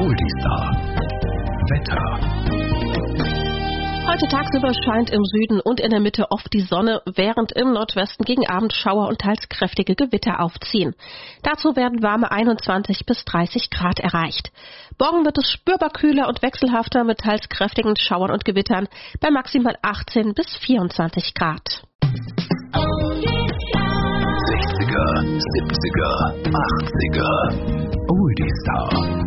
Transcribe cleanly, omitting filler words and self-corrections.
Oldiestar. Wetter. Heute tagsüber scheint im Süden und in der Mitte oft die Sonne, während im Nordwesten gegen Abend Schauer und teils kräftige Gewitter aufziehen. Dazu werden warme 21 bis 30 Grad erreicht. Morgen wird es spürbar kühler und wechselhafter mit teils kräftigen Schauern und Gewittern bei maximal 18 bis 24 Grad. 60er, 70er, 80er. Oldiestar.